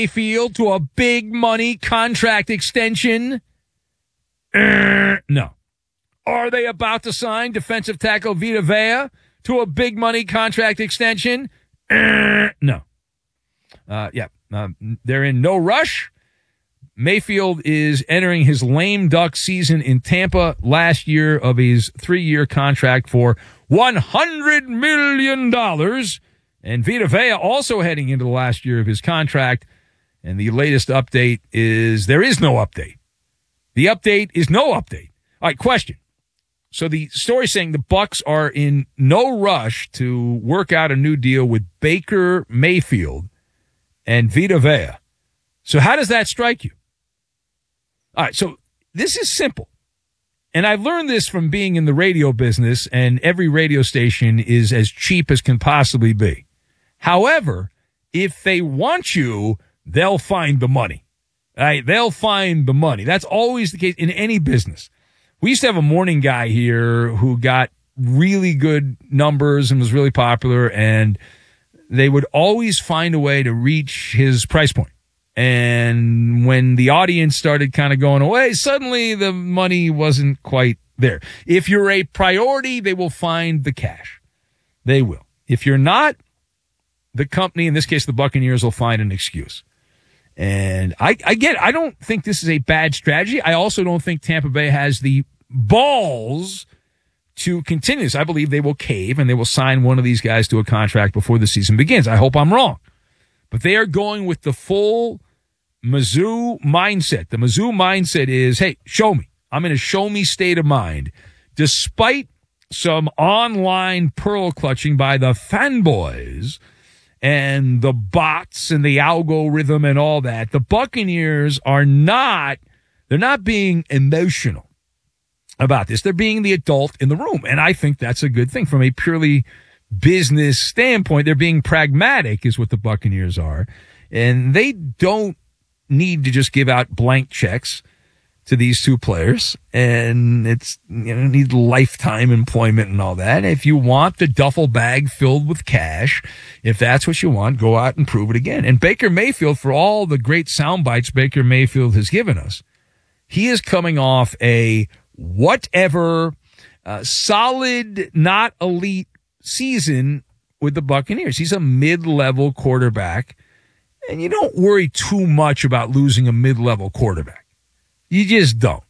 Mayfield to a big money contract extension? No. Are they about to sign defensive tackle Vita Vea to a big money contract extension? No. They're in no rush. Mayfield is entering his lame duck season in Tampa last year of his 3-year contract for $100 million. And Vita Vea also heading into the last year of his contract. And the latest update is there is no update. The update is no update. All right, question. So the story saying the Bucs are in no rush to work out a new deal with Baker Mayfield and Vita Vea. So how does that strike you? All right, so this is simple. And I've learned this from being in the radio business, and every radio station is as cheap as can possibly be. However, if they want you, they'll find the money. All right, they'll find the money. That's always the case in any business. We used to have a morning guy here who got really good numbers and was really popular, and they would always find a way to reach his price point. And when the audience started kind of going away, suddenly the money wasn't quite there. If you're a priority, they will find the cash. They will. If you're not, the company, in this case the Buccaneers, will find an excuse. And I get it. I don't think this is a bad strategy. I also don't think Tampa Bay has the balls to continue this. I believe they will cave and they will sign one of these guys to a contract before the season begins. I hope I'm wrong. But they are going with the full Mizzou mindset. The Mizzou mindset is, hey, show me. I'm in a show me state of mind. Despite some online pearl clutching by the fanboys and the bots and the algorithm and all that, the Buccaneers are not being emotional about this. They're being the adult in the room. And I think that's a good thing from a purely business standpoint. They're being pragmatic is what the Buccaneers are. And they don't need to just give out blank checks to these two players. And it's, need lifetime employment and all that. If you want the duffel bag filled with cash, if that's what you want, go out and prove it again. And Baker Mayfield, for all the great sound bites Baker Mayfield has given us, he is coming off a whatever, solid, not elite season with the Buccaneers. He's a mid-level quarterback, and you don't worry too much about losing a mid-level quarterback. You just don't.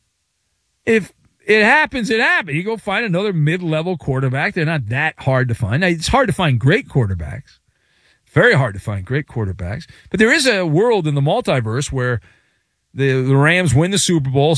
If it happens, it happens. You go find another mid-level quarterback. They're not that hard to find. Now, it's hard to find great quarterbacks. Very hard to find great quarterbacks. But there is a world in the multiverse where the Rams win the Super Bowl.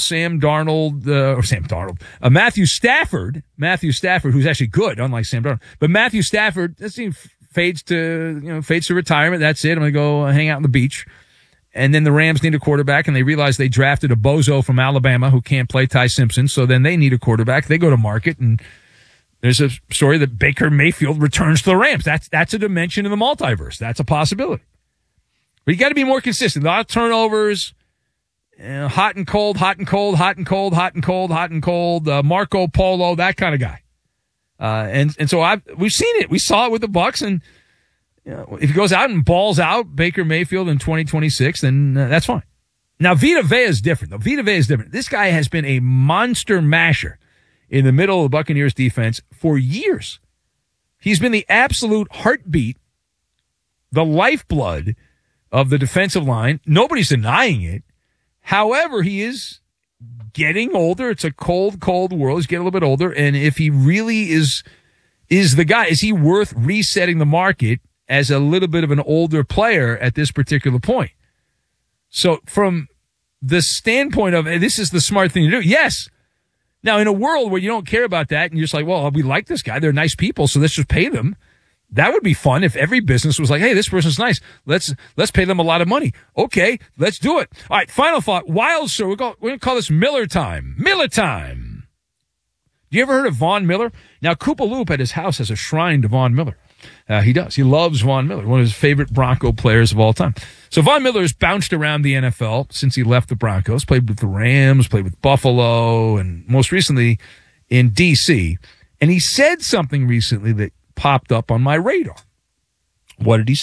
Matthew Stafford, who's actually good, unlike Sam Darnold. But Matthew Stafford, fades to retirement. That's it. I'm going to go hang out on the beach. And then the Rams need a quarterback, and they realize they drafted a bozo from Alabama who can't play, Ty Simpson. So then they need a quarterback. They go to market, and there's a story that Baker Mayfield returns to the Rams. That's a dimension in the multiverse. That's a possibility. But you got to be more consistent. A lot of turnovers. Hot and cold, hot and cold, hot and cold, hot and cold, hot and cold, Marco Polo, that kind of guy. And so we've seen it. We saw it with the Bucs, and if he goes out and balls out Baker Mayfield in 2026, then that's fine. Now, Vita Vea is different, though. Vita Vea is different. This guy has been a monster masher in the middle of the Buccaneers defense for years. He's been the absolute heartbeat, the lifeblood of the defensive line. Nobody's denying it. However, he is getting older. It's a cold, cold world. He's getting a little bit older. And if he really is the guy, is he worth resetting the market as a little bit of an older player at this particular point? So from the standpoint of, this is the smart thing to do. Yes. Now, in a world where you don't care about that and you're just like, well, we like this guy. They're nice people, so let's just pay them. That would be fun if every business was like, hey, this person's nice. Let's pay them a lot of money. Okay, let's do it. All right, final thought. Wild story. We're going to call this Miller time. Miller time. You ever heard of Von Miller? Now, Koopa Loop at his house has a shrine to Von Miller. He does. He loves Von Miller, one of his favorite Bronco players of all time. So Von Miller has bounced around the NFL since he left the Broncos, played with the Rams, played with Buffalo, and most recently in D.C. And he said something recently that popped up on my radar. What did he say?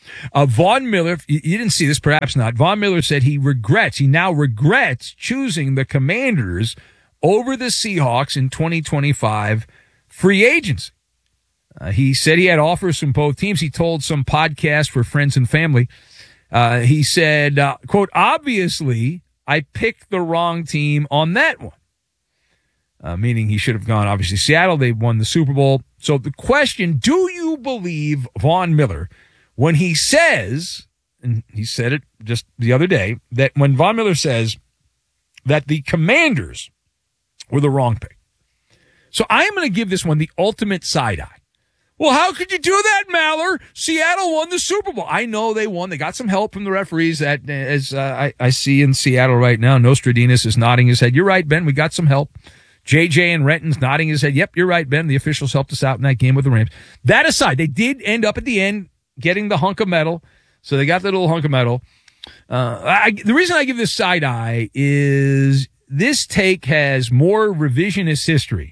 Von Miller, you didn't see this, perhaps not. Von Miller said he now regrets choosing the Commanders over the Seahawks in 2025 free agency. He said he had offers from both teams. He told some podcast for friends and family. He said, quote, obviously, I picked the wrong team on that one. Meaning he should have gone, obviously, Seattle. They won the Super Bowl. So the question, do you believe Von Miller when he says, and he said it just the other day, that when Von Miller says that the Commanders were the wrong pick? So I am going to give this one the ultimate side eye. Well, how could you do that, Maller? Seattle won the Super Bowl. I know they won. They got some help from the referees, that as I see in Seattle right now. Nostradamus is nodding his head. You're right, Ben. We got some help. JJ and Renton's nodding his head. Yep, you're right, Ben. The officials helped us out in that game with the Rams. That aside, they did end up at the end getting the hunk of metal. So they got the little hunk of metal. The reason I give this side eye is this take has more revisionist history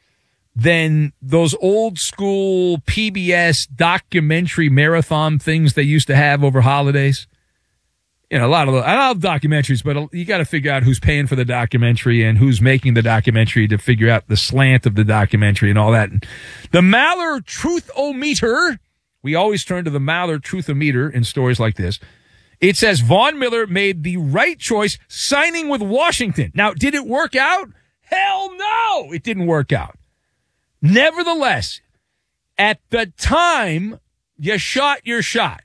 than those old school PBS documentary marathon things they used to have over holidays. You know, I love documentaries, but you got to figure out who's paying for the documentary and who's making the documentary to figure out the slant of the documentary and all that. And the Maller Truth-O-Meter, we always turn to the Maller Truth-O-Meter in stories like this. It says Von Miller made the right choice signing with Washington. Now, did it work out? Hell no, it didn't work out. Nevertheless, at the time you shot your shot,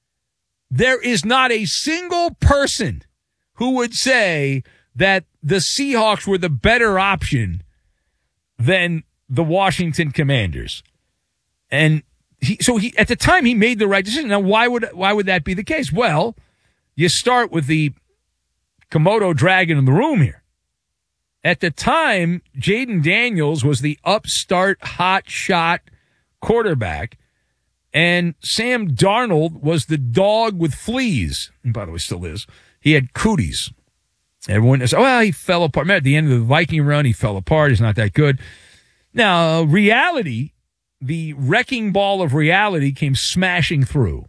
there is not a single person who would say that the Seahawks were the better option than the Washington Commanders. And he at the time he made the right decision. Now, why would that be the case? Well, you start with the Komodo dragon in the room here. At the time, Jaden Daniels was the upstart hot shot quarterback, and Sam Darnold was the dog with fleas. And by the way, still is. He had cooties. Everyone said, well, he fell apart. At the end of the Viking run, he fell apart. He's not that good. Now, reality, the wrecking ball of reality came smashing through.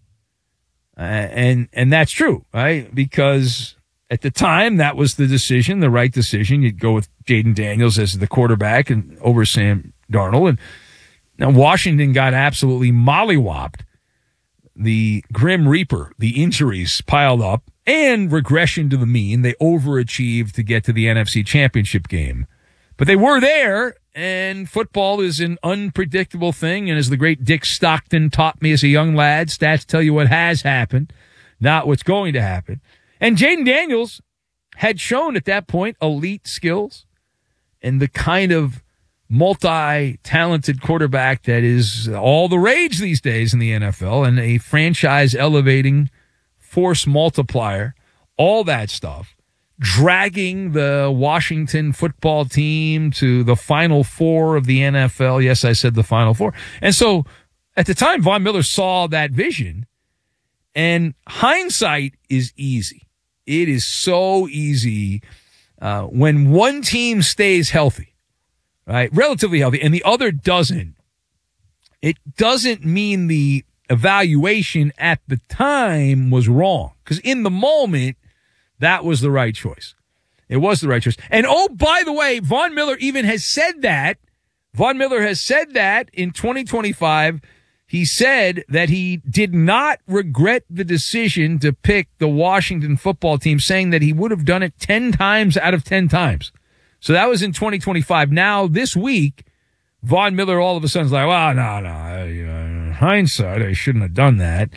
And that's true, right? Because at the time, that was the decision, the right decision. You'd go with Jaden Daniels as the quarterback and over Sam Darnold. And now Washington got absolutely mollywopped. The Grim Reaper, the injuries piled up, and regression to the mean. They overachieved to get to the NFC Championship game. But they were there, and football is an unpredictable thing. And as the great Dick Stockton taught me as a young lad, stats tell you what has happened, not what's going to happen. And Jaden Daniels had shown at that point elite skills and the kind of multi-talented quarterback that is all the rage these days in the NFL, and a franchise-elevating force multiplier, all that stuff, dragging the Washington football team to the Final Four of the NFL. Yes, I said the Final Four. And so at the time, Von Miller saw that vision, and hindsight is easy. It is so easy when one team stays healthy, right? Relatively healthy, and the other doesn't. It doesn't mean the evaluation at the time was wrong, because in the moment, that was the right choice. It was the right choice. And oh, by the way, Von Miller even has said that. Von Miller has said that in 2025. He said that he did not regret the decision to pick the Washington football team, saying that he would have done it 10 times out of 10 times. So that was in 2025. Now, this week, Von Miller all of a sudden is like, well, no, hindsight, I shouldn't have done that.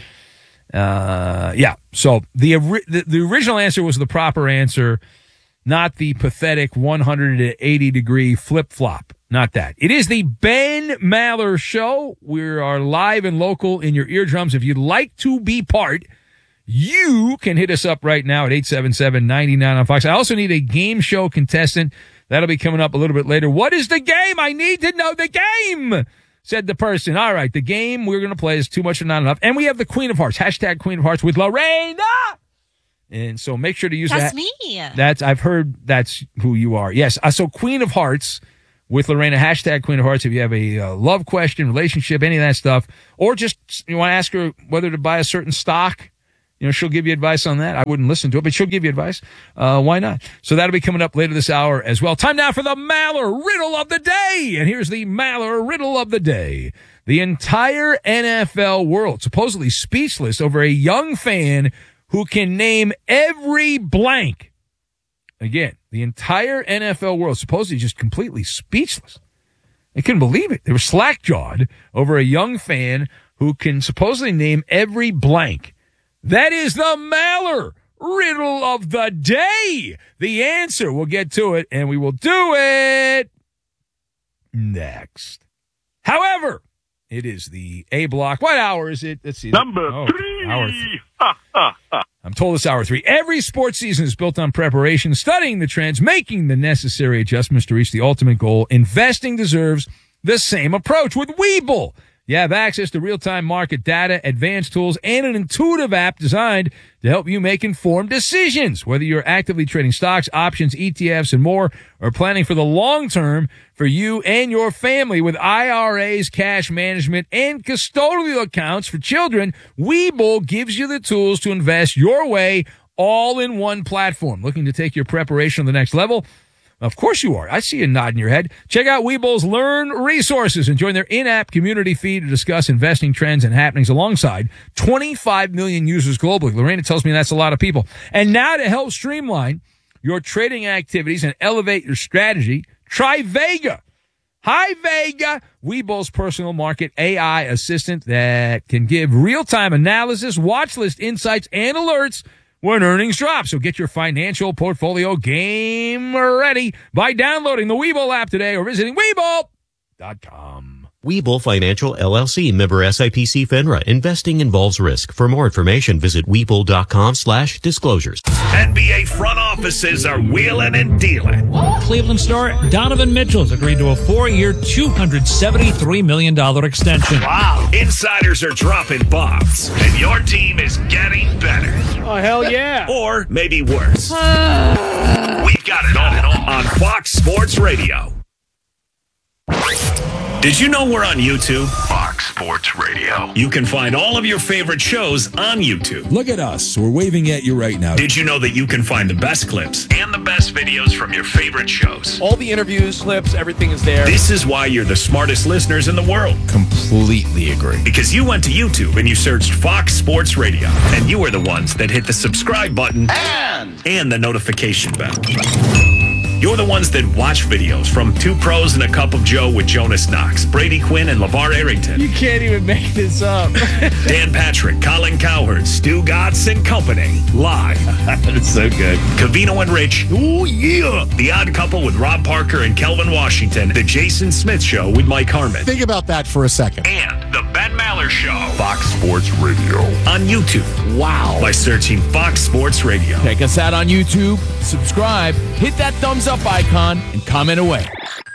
Yeah. So the original answer was the proper answer, not the pathetic 180-degree flip-flop. Not that. It is the Ben Maller Show. We are live and local in your eardrums. If you'd like to be part, you can hit us up right now at 877-99 on Fox. I also need a game show contestant. That'll be coming up a little bit later. What is the game? I need to know the game, said the person. All right, the game we're going to play is Too Much or Not Enough. And we have the Queen of Hearts, hashtag Queen of Hearts with Lorena. And so make sure to use that. That's me. I've heard that's who you are. Yes. So Queen of Hearts with Lorena, hashtag Queen of Hearts, if you have a love question, relationship, any of that stuff, or just you want to ask her whether to buy a certain stock. She'll give you advice on that. I wouldn't listen to it, but she'll give you advice. Why not? So that'll be coming up later this hour as well. Time now for the Maller Riddle of the Day. And here's the Maller Riddle of the Day. The entire NFL world supposedly speechless over a young fan who can name every blank. Again, the entire NFL world supposedly just completely speechless. They couldn't believe it. They were slack-jawed over a young fan who can supposedly name every blank. That is the Maller Riddle of the Day. The answer, we'll get to it, and we will do it next. However, it is the A block. What hour is it? Let's see. Number 3. Hour 3. I'm told it's hour 3. Every sports season is built on preparation, studying the trends, making the necessary adjustments to reach the ultimate goal. Investing deserves the same approach with Webull. You have access to real-time market data, advanced tools, and an intuitive app designed to help you make informed decisions. Whether you're actively trading stocks, options, ETFs, and more, or planning for the long term for you and your family with IRAs, cash management, and custodial accounts for children, Webull gives you the tools to invest your way all in one platform. Looking to take your preparation to the next level? Of course you are. I see you nodding your head. Check out Webull's Learn resources and join their in-app community feed to discuss investing trends and happenings alongside 25 million users globally. Lorena tells me that's a lot of people. And now to help streamline your trading activities and elevate your strategy, try Vega. Hi, Vega, Webull's personal market AI assistant that can give real-time analysis, watch list insights, and alerts when earnings drop. So get your financial portfolio game ready by downloading the Webull app today or visiting Webull.com. Webull Financial LLC, member SIPC FINRA. Investing involves risk. For more information, visit Webull.com/disclosures. NBA front offices are wheeling and dealing. Cleveland star Donovan Mitchell's agreed to a 4-year, $273 million extension. Wow. Insiders are dropping bombs, and your team is getting better. Oh, hell yeah. Or maybe worse. We've got it all on Fox Sports Radio. Did you know we're on YouTube? Fox Sports Radio. You can find all of your favorite shows on YouTube. Look at us. We're waving at you right now. Did you know that you can find the best clips and the best videos from your favorite shows? All the interviews, clips, everything is there. This is why you're the smartest listeners in the world. Completely agree. Because you went to YouTube and you searched Fox Sports Radio. And you were the ones that hit the subscribe button and the notification bell. You're the ones that watch videos from Two Pros and a Cup of Joe with Jonas Knox, Brady Quinn, and LeVar Arrington. You can't even make this up. Dan Patrick, Colin Cowherd, Stu Gatz and Company. Live. That's so good. Covino and Rich. Ooh, yeah. The Odd Couple with Rob Parker and Kelvin Washington. The Jason Smith Show with Mike Harmon. Think about that for a second. And the Ben Maller Show. Fox Sports Radio. On YouTube. Wow. By searching Fox Sports Radio. Check us out on YouTube, subscribe, hit that thumbs up icon, and comment away.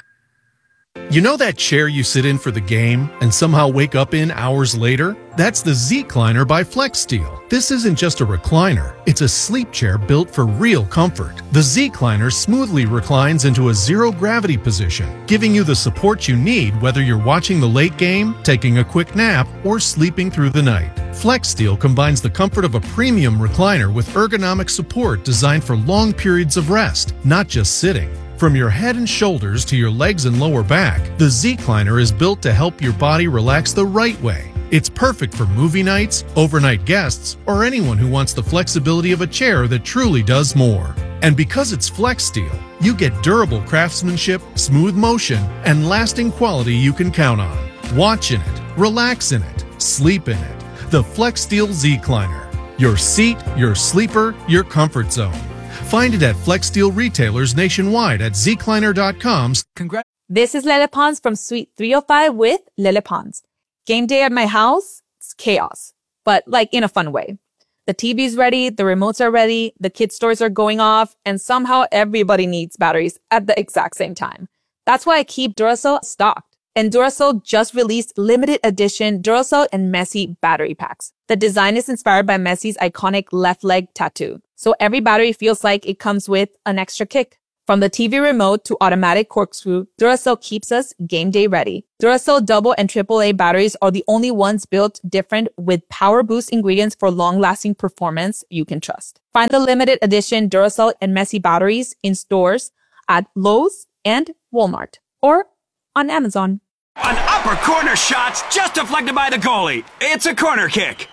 You know that chair you sit in for the game and somehow wake up in hours later? That's the Z-Cliner by FlexSteel. This isn't just a recliner. It's a sleep chair built for real comfort. The Z-Cliner smoothly reclines into a zero-gravity position, giving you the support you need whether you're watching the late game, taking a quick nap, or sleeping through the night. FlexSteel combines the comfort of a premium recliner with ergonomic support designed for long periods of rest, not just sitting. From your head and shoulders to your legs and lower back, the Z-Cliner is built to help your body relax the right way. It's perfect for movie nights, overnight guests, or anyone who wants the flexibility of a chair that truly does more. And because it's FlexSteel, you get durable craftsmanship, smooth motion, and lasting quality you can count on. Watch in it, relax in it, sleep in it. The FlexSteel Z-Cliner. Your seat, your sleeper, your comfort zone. Find it at FlexSteel retailers nationwide at zcliner.com. This is Lele Pons from Suite 305 with Lele Pons. Game day at my house, it's chaos, but like in a fun way. The TV's ready, the remotes are ready, the kids' toys are going off, and somehow everybody needs batteries at the exact same time. That's why I keep Duracell stocked. And Duracell just released limited edition Duracell and Messi battery packs. The design is inspired by Messi's iconic left leg tattoo. So every battery feels like it comes with an extra kick. From the TV remote to automatic corkscrew, Duracell keeps us game day ready. Duracell double and AAA batteries are the only ones built different with power boost ingredients for long-lasting performance you can trust. Find the limited edition Duracell and Messi batteries in stores at Lowe's and Walmart or on Amazon. An upper corner shot's just deflected by the goalie. It's a corner kick.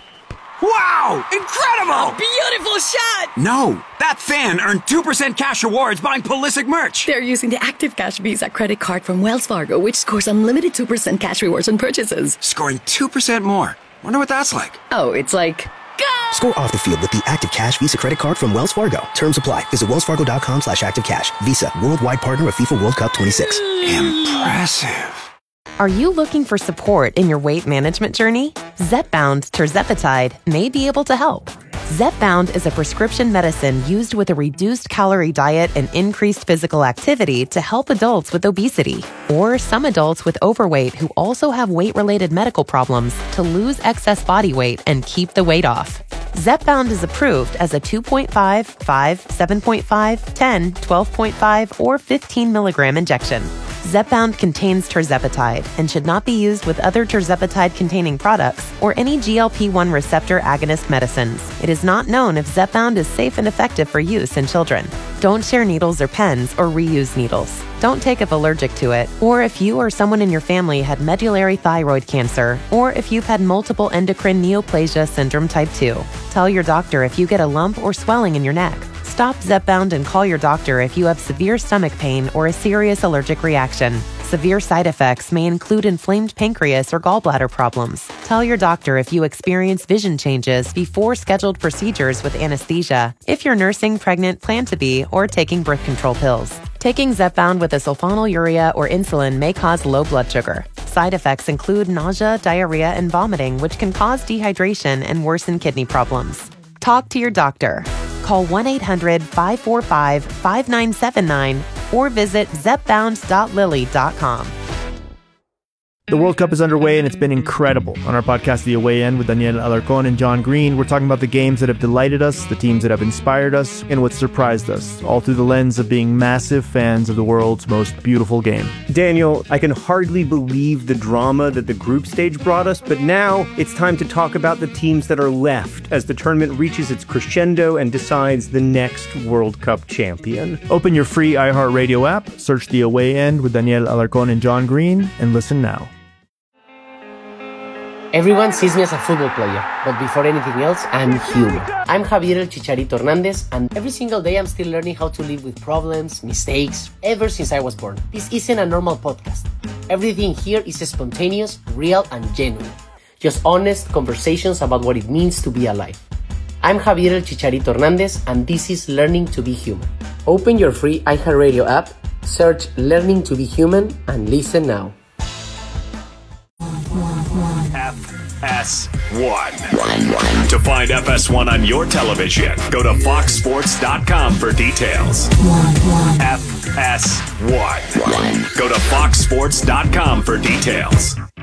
Wow! Incredible! Beautiful shot! No, that fan earned 2% cash rewards buying Pulisic merch. They're using the Active Cash Visa credit card from Wells Fargo, which scores unlimited 2% cash rewards on purchases. Scoring 2% more. Wonder what that's like. Oh, it's like... Go! Score off the field with the Active Cash Visa credit card from Wells Fargo. Terms apply. Visit wellsfargo.com/activecash. Visa, worldwide partner of FIFA World Cup 26. Impressive. Are you looking for support in your weight management journey? Zepbound tirzepatide may be able to help. Zepbound is a prescription medicine used with a reduced calorie diet and increased physical activity to help adults with obesity or some adults with overweight who also have weight-related medical problems to lose excess body weight and keep the weight off. Zepbound is approved as a 2.5, 5, 7.5, 10, 12.5, or 15 milligram injection. Zepbound contains tirzepatide and should not be used with other tirzepatide-containing products or any GLP-1 receptor agonist medicines. It is not known if Zepbound is safe and effective for use in children. Don't share needles or pens or reuse needles. Don't take if allergic to it, or if you or someone in your family had medullary thyroid cancer, or if you've had multiple endocrine neoplasia syndrome type 2. Tell your doctor if you get a lump or swelling in your neck. Stop Zepbound and call your doctor if you have severe stomach pain or a serious allergic reaction. Severe side effects may include inflamed pancreas or gallbladder problems. Tell your doctor if you experience vision changes before scheduled procedures with anesthesia, if you're nursing, pregnant, plan to be, or taking birth control pills. Taking Zepbound with a sulfonylurea or insulin may cause low blood sugar. Side effects include nausea, diarrhea, and vomiting, which can cause dehydration and worsen kidney problems. Talk to your doctor. Call 1-800-545-5979 or visit zepbound.lily.com. The World Cup is underway and it's been incredible. On our podcast, The Away End, with Daniel Alarcón and John Green, we're talking about the games that have delighted us, the teams that have inspired us, and what surprised us, all through the lens of being massive fans of the world's most beautiful game. Daniel, I can hardly believe the drama that the group stage brought us, but now it's time to talk about the teams that are left as the tournament reaches its crescendo and decides the next World Cup champion. Open your free iHeartRadio app, search The Away End with Daniel Alarcón and John Green, and listen now. Everyone sees me as a football player, but before anything else, I'm human. I'm Javier El Chicharito Hernández, and every single day I'm still learning how to live with problems, mistakes, ever since I was born. This isn't a normal podcast. Everything here is spontaneous, real, and genuine. Just honest conversations about what it means to be alive. I'm Javier El Chicharito Hernández, and this is Learning to be Human. Open your free iHeartRadio app, search Learning to be Human, and listen now. FS1. To find FS1 on your television, go to foxsports.com for details. FS1. Go to foxsports.com for details.